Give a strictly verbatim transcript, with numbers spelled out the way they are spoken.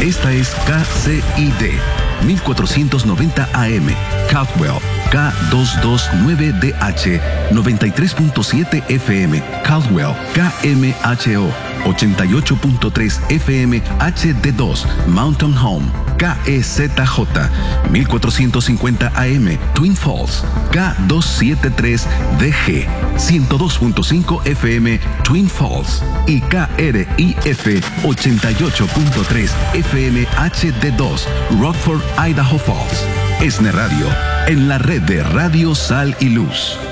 Esta es K C I D, mil cuatrocientos noventa A M, Caldwell, K doscientos veintinueve D H, noventa y tres punto siete F M, Caldwell, K M H O, ochenta y ocho punto tres F M H D dos, Mountain Home, K E Z J, mil cuatrocientos cincuenta A M, Twin Falls, K doscientos setenta y tres D G, ciento dos punto cinco F M, Twin Falls, y K R I F ochenta y ocho punto tres F M H D dos, Rockford, Idaho Falls. ESNE Radio, en la red de Radio Sal y Luz.